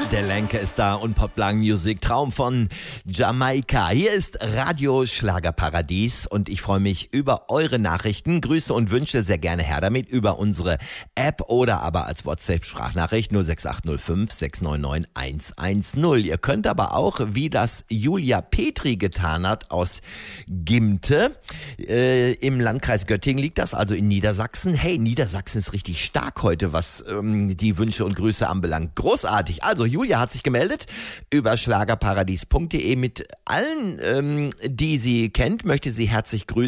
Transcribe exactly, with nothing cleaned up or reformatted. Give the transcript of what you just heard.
Der Lenker ist da und Poplang Music, Traum von Jamaika. Hier ist Radio Schlagerparadies und ich freue mich über eure Nachrichten, Grüße und Wünsche sehr gerne her damit über unsere App oder aber als WhatsApp-Sprachnachricht null sechs acht null fünf sechs neun neun eins eins null. Ihr könnt aber auch, wie das Julia Petri getan hat aus Gimte, äh, im Landkreis Göttingen liegt das, also in Niedersachsen. Hey, Niedersachsen ist richtig stark heute, was ähm, die Wünsche und Grüße anbelangt. Großartig. Also Julia hat sich gemeldet über schlagerparadies punkt de mit allen, ähm, die sie kennt, möchte sie herzlich grüßen.